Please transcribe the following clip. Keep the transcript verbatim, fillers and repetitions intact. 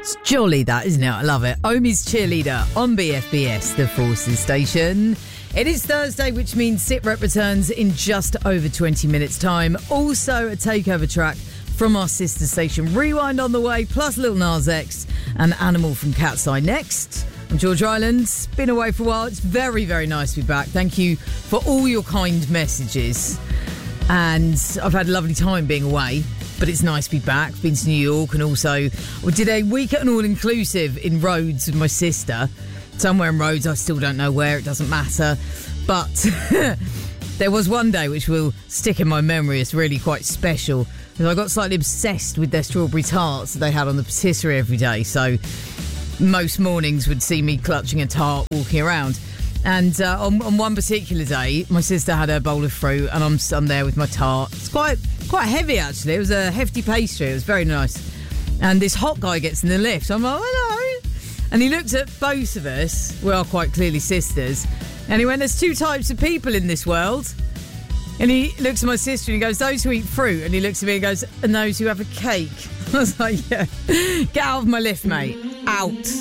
It's jolly, that, isn't it? I love it. Omi's Cheerleader on B F B S, the Forces station. It is Thursday, which means Sit Rep returns in just over twenty minutes' time. Also, a takeover track from our sister station, Rewind, on the way, plus Lil Nas X and Animal from Cat's Eye next. I'm George Ryland. Been away for a while. It's very, very nice to be back. Thank you for all your kind messages. And I've had a lovely time being away, but it's nice to be back. Been to New York, and also we did a week at an all-inclusive in Rhodes with my sister. Somewhere in Rhodes, I still don't know where, it doesn't matter. But there was one day which will stick in my memory. It's really quite special. Because I got slightly obsessed with their strawberry tarts that they had on the patisserie every day. So most mornings would see me clutching a tart walking around. And uh, on, on one particular day, my sister had her bowl of fruit, and I'm, I'm there with my tart. It's quite quite heavy, actually. It was a hefty pastry. It was very nice. And this hot guy gets in the lift. I'm like, hello. And he looked at both of us. We are quite clearly sisters. And he went, there's two types of people in this world. And he looks at my sister and he goes, those who eat fruit. And he looks at me and goes, and those who have a cake. I was like, yeah, get out of my lift, mate. Out.